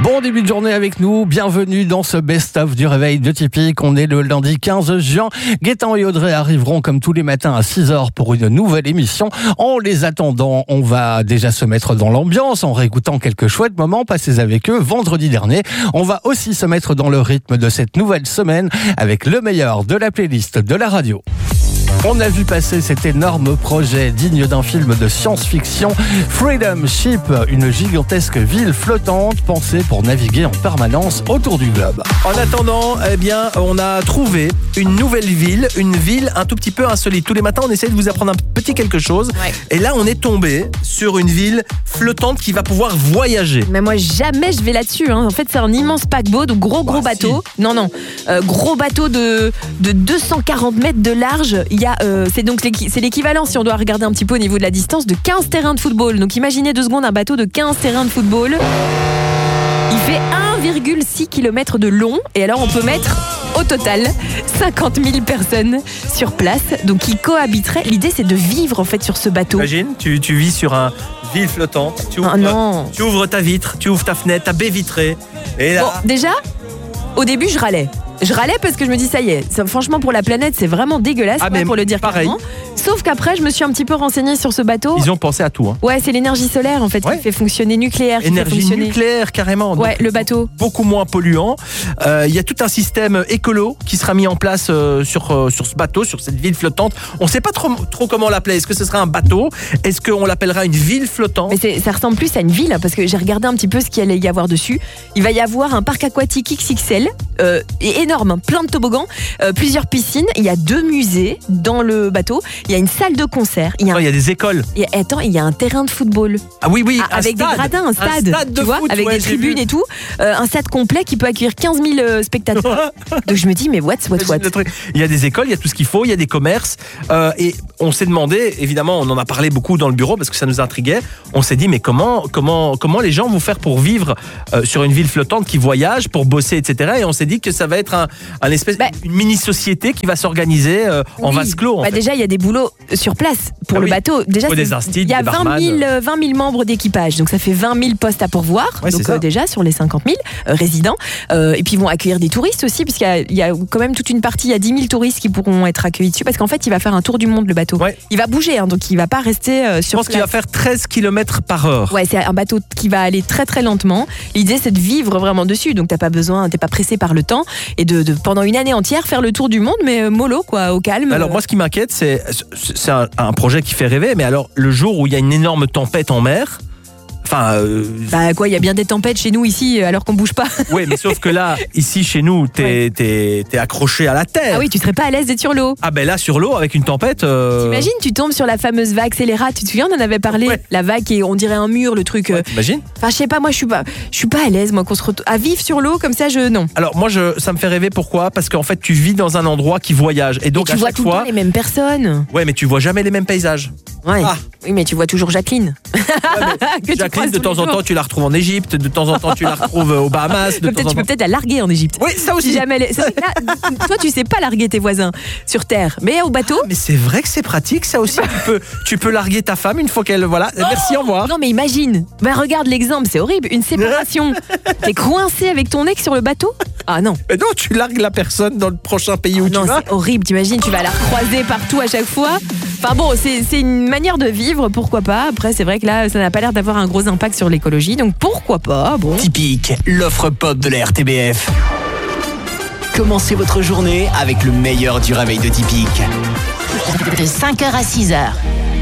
Bon début de journée avec nous, bienvenue dans ce best-of du réveil de Typique. On est le lundi 15 juin. Gaëtan et Audrey arriveront comme tous les matins à 6h pour une nouvelle émission. En les attendant, on va déjà se mettre dans l'ambiance en réécoutant quelques chouettes moments passés avec eux vendredi dernier. On va aussi se mettre dans le rythme de cette nouvelle semaine avec le meilleur de la playlist de la radio. On a vu passer cet énorme projet digne d'un film de science-fiction, Freedom Ship, une gigantesque ville flottante pensée pour naviguer en permanence autour du globe. En attendant, on a trouvé une nouvelle ville, une ville un tout petit peu insolite. Tous les matins, on essaie de vous apprendre un petit quelque chose. Ouais. Et là, on est tombé sur une ville flottante qui va pouvoir voyager. Mais moi, jamais je vais là-dessus. En fait, c'est un immense paquebot, de gros bateau. Si. Non, gros bateau de 240 mètres de large. Il y a, c'est l'équivalent, si on doit regarder un petit peu au niveau de la distance, de 15 terrains de football. Donc imaginez 2 secondes un bateau de 15 terrains de football. Il fait 1,6 km de long. Et alors on peut mettre au total 50 000 personnes sur place. Donc qui cohabiteraient. L'idée c'est de vivre en fait sur ce bateau. Imagine, tu vis sur une ville flottante. Tu ouvres ta vitre, tu ouvres ta fenêtre, ta baie vitrée. Et là... Bon, déjà, au début je râlais. Parce que je me dis ça y est, franchement pour la planète c'est vraiment dégueulasse, pour le dire clairement. Sauf qu'après je me suis un petit peu renseignée sur ce bateau. Ils ont pensé à tout. Hein. Ouais, c'est l'énergie solaire en fait qui fait fonctionner nucléaire. Nucléaire carrément. Ouais, le bateau. Beaucoup moins polluant. Il y a tout un système écolo qui sera mis en place sur ce bateau, sur cette ville flottante. On ne sait pas trop comment l'appeler. Est-ce que ce sera un bateau ? Est-ce qu'on l'appellera une ville flottante ? Mais ça ressemble plus à une ville parce que j'ai regardé un petit peu ce qu'il allait y avoir dessus. Il va y avoir un parc aquatique XXL énorme, plein de toboggans, plusieurs piscines. Il y a 2 musées dans le bateau. Il y a une salle de concert. Il y a des écoles. Il y a un terrain de football. Ah oui, avec des gradins, un stade tu vois, foot, avec des tribunes et tout. Un stade complet qui peut accueillir 15 000 spectateurs. Donc je me dis, mais what ? Il y a des écoles, il y a tout ce qu'il faut, il y a des commerces. Et on s'est demandé, évidemment, on en a parlé beaucoup dans le bureau parce que ça nous intriguait. On s'est dit, mais comment les gens vont faire pour vivre sur une ville flottante qui voyage, pour bosser, etc. Et on s'est dit que ça va être une mini-société qui va s'organiser en vase clos. Déjà, il y a des boulots sur place pour le bateau. Déjà, il y a 20 000 membres d'équipage, donc ça fait 20 000 postes à pourvoir. Donc déjà, sur les 50 000 résidents. Et puis, ils vont accueillir des touristes aussi, puisqu'il y a quand même toute une partie, il y a 10 000 touristes qui pourront être accueillis dessus, parce qu'en fait, il va faire un tour du monde, le bateau. Ouais. Il va bouger, donc il ne va pas rester sur place. Je pense qu'il va faire 13 km par heure. Ouais, c'est un bateau qui va aller très très lentement. L'idée, c'est de vivre vraiment dessus, donc t'es pas pressé par le temps, et de pendant une année entière faire le tour du monde, mais mollo, au calme. Alors moi, ce qui m'inquiète, c'est un projet qui fait rêver, mais alors le jour où il y a une énorme tempête en mer, il y a bien des tempêtes chez nous ici alors qu'on bouge pas. Oui, mais sauf que là, ici chez nous, t'es accroché à la terre. Ah oui, tu serais pas à l'aise d'être sur l'eau. Ah ben là, sur l'eau, avec une tempête... T'imagines, tu tombes sur la fameuse vague scélérate, tu te souviens, on en avait parlé. Ouais. La vague qui est, on dirait un mur, le truc. T'imagines ? Je sais pas, moi je suis pas à l'aise, moi, qu'on se retrouve à vivre sur l'eau comme ça, non. Alors moi, ça me fait rêver, pourquoi ? Parce qu'en fait, tu vis dans un endroit qui voyage. Et donc, tu vois tout le temps les mêmes personnes. Ouais, mais tu vois jamais les mêmes paysages. Ouais. Oui, mais tu vois toujours Jacqueline. Ouais, Jacqueline, de temps en temps, tu la retrouves en Égypte, de temps en temps, tu la retrouves aux Bahamas. Tu peux peut-être la larguer en Égypte. Oui, ça aussi. Si jamais toi, tu sais pas larguer tes voisins sur terre, mais au bateau. Mais c'est vrai que c'est pratique, ça aussi. Tu peux larguer ta femme une fois qu'elle. Voilà. Merci, au revoir. Non, mais imagine. Regarde l'exemple, c'est horrible. Une séparation. T'es coincé avec ton ex sur le bateau ? Ah non. Mais non, tu largues la personne dans le prochain pays où tu vas. Non, c'est horrible. T'imagines, tu vas la recroiser partout à chaque fois. Enfin bon, c'est une manière de vivre, pourquoi pas. Après, c'est vrai que là, ça n'a pas l'air d'avoir un gros impact sur l'écologie, donc pourquoi pas, bon. Typique, l'offre pop de la RTBF. Commencez votre journée avec le meilleur du réveil de Typique. De 5h à 6h.